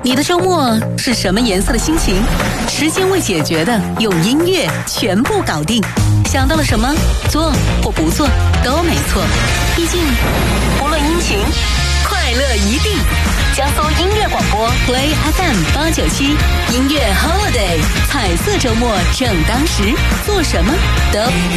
你的周末是什么颜色的心情？时间未解决的，用音乐全部搞定。想到了什么，做或不做都没错。毕竟，不论阴晴，快乐一定。江苏音乐广播 Play FM 897音乐 Holiday 彩色周末正当时，做什么都